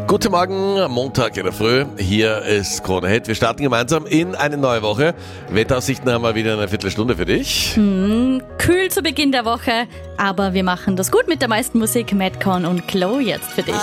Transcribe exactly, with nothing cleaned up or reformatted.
Guten Morgen, Montag in der Früh. Hier ist Krone Hit. Wir starten gemeinsam in eine neue Woche. Wetteraussichten haben wir wieder eine Viertelstunde für dich. Hm, kühl zu Beginn der Woche, aber wir machen das gut mit der meisten Musik. Madcon und Chloe jetzt für dich.